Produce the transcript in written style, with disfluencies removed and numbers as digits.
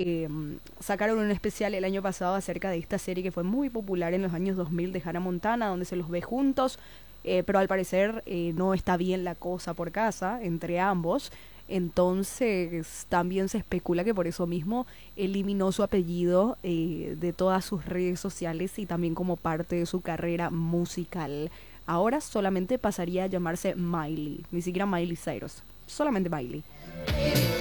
sacaron un especial el año pasado acerca de esta serie que fue muy popular en los años 2000 de Hannah Montana, donde se los ve juntos, pero al parecer no está bien la cosa por casa entre ambos. Entonces también se especula que por eso mismo eliminó su apellido de todas sus redes sociales y también como parte de su carrera musical. Ahora solamente pasaría a llamarse Miley, ni siquiera Miley Cyrus, solamente Miley.